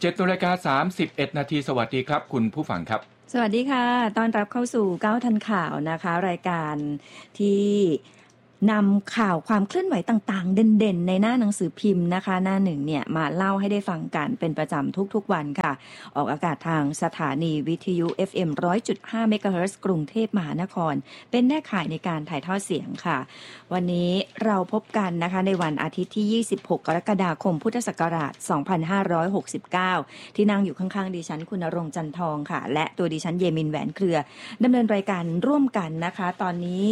7:31 นาทีสวัสดีครับคุณผู้ฟังครับสวัสดีค่ะต้อนรับเข้าสู่9ทันข่าวนะคะรายการที่นำข่าวความเคลื่อนไหวต่างๆเด่นๆในหน้าหนังสือพิมพ์นะคะหน้าหนึ่งเนี่ยมาเล่าให้ได้ฟังกันเป็นประจำทุกๆวันค่ะออกอากาศทางสถานีวิทยุ FM 100.5 เมกะเฮิรตซ์กรุงเทพมหานครเป็นแม่ข่ายในการถ่ายทอดเสียงค่ะวันนี้เราพบกันนะคะในวันอาทิตย์ที่26กรกฎาคมพุทธศักราช2569ที่นั่งอยู่ข้างๆดิฉันคุณณรงค์จันทองค่ะและตัวดิฉันเยมินแหวนเครือดำเนินรายการร่วมกันนะคะตอนนี้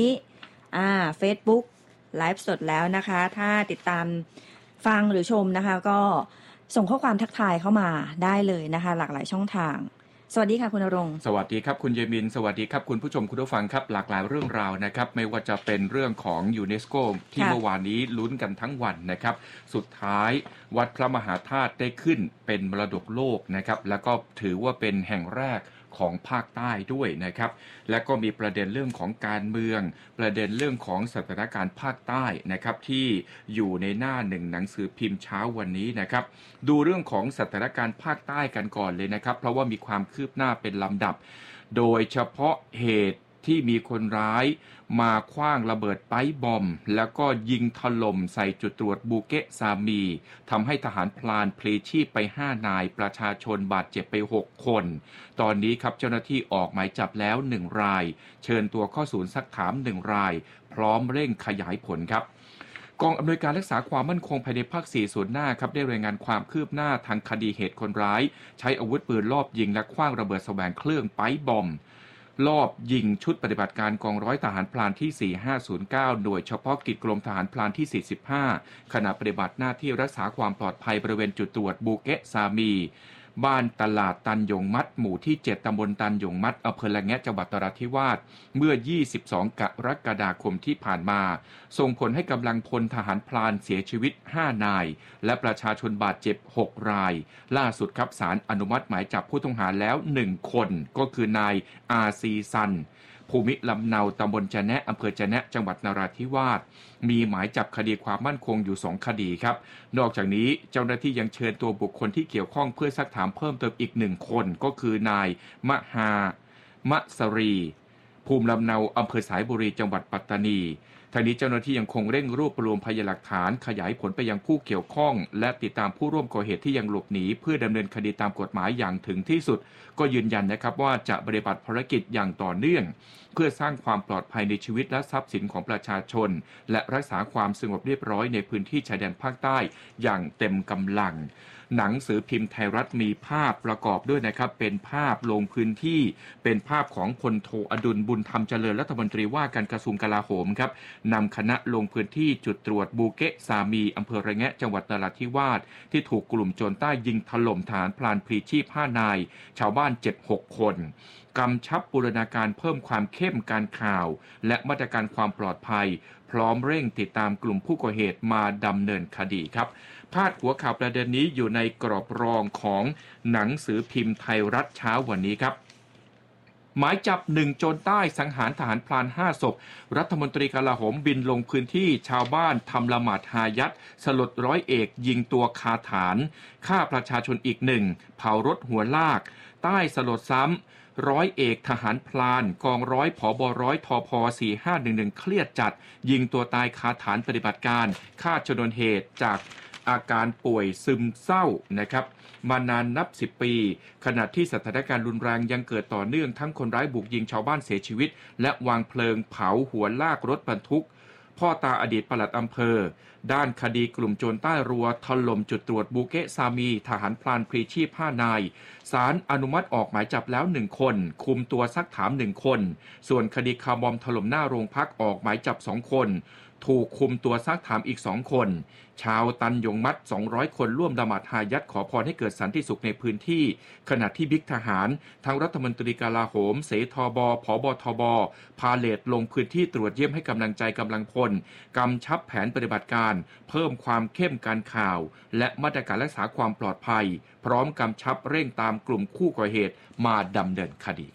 Facebook ไลฟ์สดแล้วนะคะถ้าติดตามฟังหรือชมนะคะก็ส่งข้อความทักทายเข้ามาได้เลยนะคะหลากหลายช่องทางสวัสดีค่ะคุณณรงค์สวัสดีครับคุณเยมินสวัสดีครับคุณผู้ชมคุณผู้ฟังครับหลากหลายเรื่องราวนะครับไม่ว่าจะเป็นเรื่องของยูเนสโกที่เมื่อวานนี้ลุ้นกันทั้งวันนะครับสุดท้ายวัดพระมหาธาตุได้ขึ้นเป็นมรดกโลกนะครับแล้วก็ถือว่าเป็นแห่งแรกของภาคใต้ด้วยนะครับและก็มีประเด็นเรื่องของการเมืองประเด็นเรื่องของสถานการณ์ภาคใต้นะครับที่อยู่ในหน้าหนึ่งหนังสือพิมพ์เช้าวันนี้นะครับดูเรื่องของสถานการณ์ภาคใต้กันก่อนเลยนะครับเพราะว่ามีความคืบหน้าเป็นลำดับโดยเฉพาะเหตุที่มีคนร้ายมาขว้างระเบิดไป๊บอมแล้วก็ยิงถล่มใส่จุดตรวจบูเกะซามีทำให้ทหารพลานพลีชีพไป5นายประชาชนบาดเจ็บไป6คนตอนนี้ครับเจ้าหน้าที่ออกหมายจับแล้ว1รายเชิญตัวเข้าศูนย์ซักถาม1รายพร้อมเร่งขยายผลครับกองอำนวยการรักษาความมั่นคงภายในภาค4ส่วนหน้าครับได้รายงานความคืบหน้าทางคดีเหตุคนร้ายใช้อาวุธปืนลอบยิงและขว้างระเบิดแสวงเครื่องไป๊บอมลอบยิงชุดปฏิบัติการกองร้อยทหารพลานที่4509หน่วยเฉพาะกิจกรมทหารพลานที่45ขณะปฏิบัติหน้าที่รักษาความปลอดภัยบริเวณจุดตรวจบูเกะซามีบ้านตลาดตันยงมัดหมู่ที่7ตำบลตันยงมัดอำเภอละแงะจังหวัดนราธิวาสเมื่อ22กรกฎาคมที่ผ่านมาส่งผลให้กำลังพลทหารพลานเสียชีวิต5นายและประชาชนบาดเจ็บ6รายล่าสุดครับศาลอนุมัติหมายจับผู้ต้องหาแล้ว1คนก็คือนายอาซีซันภูมิลำเนาตำบลจะแนะอำเภอจะแนะจังหวัดนราธิวาสมีหมายจับคดีความมั่นคงอยู่2คดีครับนอกจากนี้เจ้าหน้าที่ยังเชิญตัวบุคคลที่เกี่ยวข้องเพื่อซักถามเพิ่มเติมอีก1คนก็คือนายมหามะสรีภูมิลำเนาอำเภอสายบุรีจังหวัดปัตตานีทางนี้เจ้าหน้าที่ยังคงเร่งรวบรวมพยานหลักฐานขยายผลไปยังผู้เกี่ยวข้องและติดตามผู้ร่วมก่อเหตุที่ยังหลบหนีเพื่อดำเนินคดีตามกฎหมายอย่างถึงที่สุดก็ยืนยันนะครับว่าจะปฏิบัติภารกิจอย่างต่อเนื่องเพื่อสร้างความปลอดภัยในชีวิตและทรัพย์สินของประชาชนและรักษาความสงบเรียบร้อยในพื้นที่ชายแดนภาคใต้อย่างเต็มกำลังหนังสือพิมพ์ไทยรัฐมีภาพประกอบด้วยนะครับเป็นภาพลงพื้นที่เป็นภาพของพลโทอดุลบุญธรรมเจริญรัฐมนตรีว่าการกระทรวงกลาโหมครับนำคณะลงพื้นที่จุดตรวจบูเกะซามีอำเภอระแงะจังหวัดนราธิวาสที่ถูกกลุ่มโจรใต้ยิงถล่มฐานพลานพลีชีพ5นายชาวบ้าน6คนกำชับบูรณาการเพิ่มความเข้มการข่าวและมาตรการความปลอดภัยพร้อมเร่งติดตามกลุ่มผู้ก่อเหตุมาดำเนินคดีครับพาดหัวข่าวประเด็นนี้อยู่ในกรอบรองของหนังสือพิมพ์ไทยรัฐเช้าวันนี้ครับหมายจับ1โจรใต้สังหารทหารพลาน5ศพรัฐมนตรีกลาโหมบินลงพื้นที่ชาวบ้านทำละหมาดฮายัตสลดร้อยเอกยิงตัวคาฐานฆ่าประชาชนอีก1เผารถหัวลากใต้สลดซ้ำร้อยเอกทหารพลานกองร้อยผบร้อยทพ4511เครียดจัดยิงตัวตายคาฐานปฏิบัติการฆ่าชนวนเหตุจากอาการป่วยซึมเศร้านะครับมานานนับ10ปีขณะที่สถานการณ์รุนแรงยังเกิดต่อเนื่องทั้งคนร้ายบุกยิงชาวบ้านเสียชีวิตและวางเพลิงเผาหัวลากรถบรรทุกพ่อตาอดีตปลัดอำเภอด้านคดีกลุ่มโจรใต้รัวถล่มจุดตรวจบูเกะซามีทหารพลานพลีชีพ5นายศาลอนุมัติออกหมายจับแล้ว1คนคุมตัวซักถาม1คนส่วนคดีคาร์บอมถล่มหน้าโรงพักออกหมายจับ2คนถูกคุมตัวซักถามอีก2คนชาวตันยงมัด200คนร่วมละหมาดฮายัตขอพรให้เกิดสันติสุขในพื้นที่ขณะที่บิ๊กทหารทั้งรัฐมนตรีกลาโหมเสทบผบทบพาเลทลงพื้นที่ตรวจเยี่ยมให้กำลังใจกำลังพลกำชับแผนปฏิบัติการเพิ่มความเข้มการข่าวและมาตรการรักษาความปลอดภัยพร้อมกำชับเร่งตามกลุ่มคู่ก่อเหตุมาดำเนินคดีครับ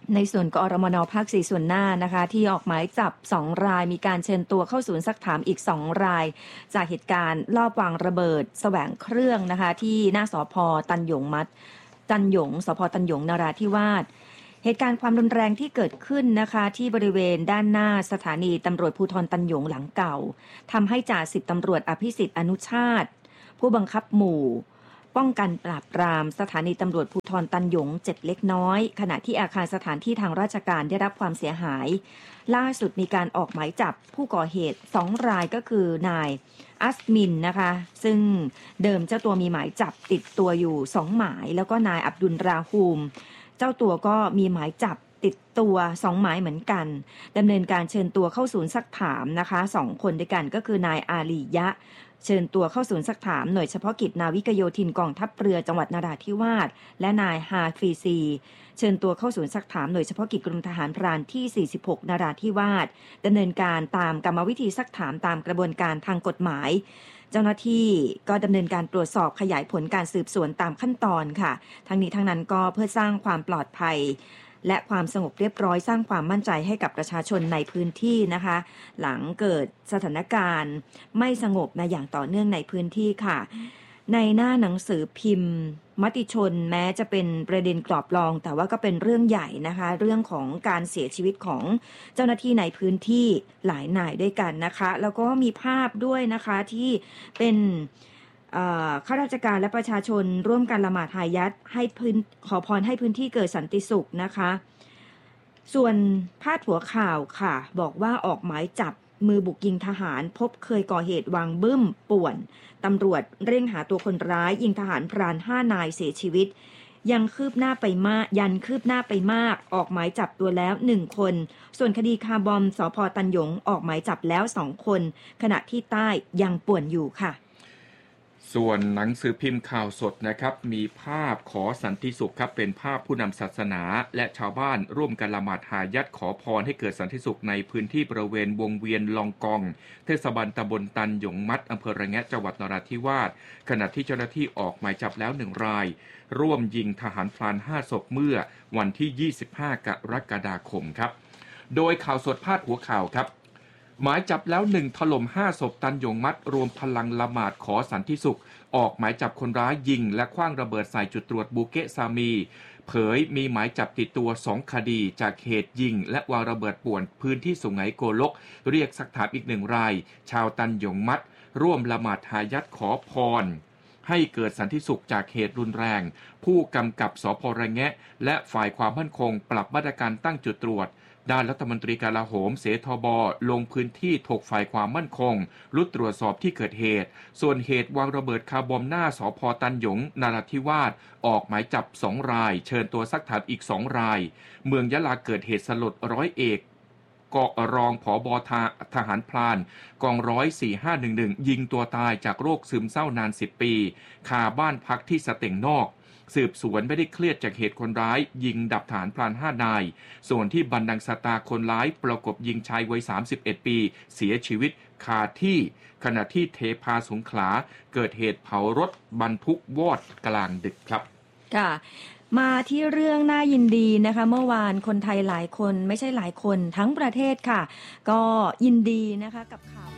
ในส่วนกอรมนภาค 4 ส่วนหน้านะคะที่ออกหมายจับ2รายมีการเชิญตัวเข้าศูนย์ซักถามอีก2รายจากเหตุการณ์ลอบวางระเบิดแสวงเครื่องนะคะที่หน้าสภ.ตันหยงสภ.ตันหยงนราธิวาสเหตุการณ์ความรุนแรงที่เกิดขึ้นนะคะที่บริเวณด้านหน้าสถานีตำรวจภูธรตันหยงหลังเก่าทำให้จ่าสิบตำรวจอภิสิทธิ์อนุชาติผู้บังคับหมู่ป้องกันปราบปรามสถานีตำรวจภูธรตันหยงเจ็บเล็กน้อยขณะที่อาคารสถานที่ทางราชการได้รับความเสียหายล่าสุดมีการออกหมายจับผู้ก่อเหตุ2รายก็คือนายอัสมินนะคะซึ่งเดิมเจ้าตัวมีหมายจับติดตัวอยู่2หมายแล้วก็นายอับดุลราฮูมเจ้าตัวก็มีหมายจับติดตัว2หมายเหมือนกันดำเนินการเชิญตัวเข้าศูนย์ซักถามนะคะ2คนด้วยกันก็คือนายอาลียะเชิญตัวเข้าศูนย์ซักถามหน่วยเฉพาะกิจนาวิกโยธินกองทัพเรือจังหวัดนราธิวาสและนายฮาฟีซีเชิญตัวเข้าศูนย์ซักถามหน่วยเฉพาะกิจกรมทหารพรานที่46นราธิวาสดำเนินการตามกรรมวิธีซักถามตามกระบวนการทางกฎหมายเจ้าหน้าที่ก็ดำเนินการตรวจสอบขยายผลการสืบสวนตามขั้นตอนค่ะทั้งนี้ทั้งนั้นก็เพื่อสร้างความปลอดภัยและความสงบเรียบร้อยสร้างความมั่นใจให้กับประชาชนในพื้นที่นะคะหลังเกิดสถานการณ์ไม่สงบมาอย่างต่อเนื่องในพื้นที่ค่ะในหน้าหนังสือพิมพ์มติชนแม้จะเป็นประเด็นกรอบรองแต่ว่าก็เป็นเรื่องใหญ่นะคะเรื่องของการเสียชีวิตของเจ้าหน้าที่ในพื้นที่หลายนายด้วยกันนะคะแล้วก็มีภาพด้วยนะคะที่เป็นข้าราชการและประชาชนร่วมกันละหมาดฮายัตให้ขอพรให้พื้นที่เกิดสันติสุขนะคะส่วนพาดหัวข่าวค่ะบอกว่าออกหมายจับมือบุกยิงทหารพบเคยก่อเหตุวางบึ้มป่วนตำรวจเร่งหาตัวคนร้ายยิงทหารพราน5นายเสียชีวิตยังคืบหน้าไปมากออกหมายจับตัวแล้ว1คนส่วนคดีคาร์บอมสภ.ตันหยงออกหมายจับแล้ว2คนขณะที่ใต้ยังป่วนอยู่ค่ะส่วนหนังสือพิมพ์ข่าวสดนะครับมีภาพขอสันติสุขครับเป็นภาพผู้นำศาสนาและชาวบ้านร่วมกันละหมาดฮายัตขอพรให้เกิดสันติสุขในพื้นที่บริเวณวงเวียนลองกองเทศบาลตำบลตันหยงมัดอำเภอระแงะจังหวัดนราธิวาสขณะที่เจ้าหน้าที่ออกหมายจับแล้ว1รายร่วมยิงทหารพราน5ศพเมื่อวันที่25กรกฎาคมครับโดยข่าวสดพาดหัวข่าวครับหมายจับแล้ว1ถล่ม5ศพตันหยงมัดรวมพลังละหมาดขอสันติสุขออกหมายจับคนร้ายยิงและขว้างระเบิดใส่จุดตรวจบูเกะซามีเผยมีหมายจับติดตัว2คดีจากเหตุยิงและวางระเบิดป่วนพื้นที่สุไหงโกลกเรียกซักถามอีก1รายชาวตันหยงมัดร่วมละหมาดฮายัตขอพรให้เกิดสันติสุขจากเหตุรุนแรงผู้กำกับสภ.ระแงะและฝ่ายความมั่นคงปรับมาตรการตั้งจุดตรวจด้านรัฐมนตรีกลาโหมเสทบ.ลงพื้นที่ถกฝ่ายความมั่นคงรุดตรวจสอบที่เกิดเหตุส่วนเหตุวางระเบิดคาร์บอมหน้าสภ.ตันหยงนราธิวาสออกหมายจับ2รายเชิญตัวซักถามอีก2รายเมืองยะลาเกิดเหตุสลดร้อยเอกกรองผบ.ทหารพรานกองร้อย4511ยิงตัวตายจากโรคซึมเศร้านาน10ปีคาบ้านพักที่สเต็งนอกสืบสวนไม่ได้เครียดจากเหตุคนร้ายยิงดับฐานพราน5นายส่วนที่บันดังสตาคนร้ายประกบยิงชายวัย31ปีเสียชีวิตคาที่ขณะที่เทพาสงขลาเกิดเหตุเผารถบรรทุกวอดกลางดึกครับค่ะมาที่เรื่องน่ายินดีนะคะเมื่อวานคนไทยหลายคนไม่ใช่หลายคนทั้งประเทศค่ะก็ยินดีนะคะกับข่าว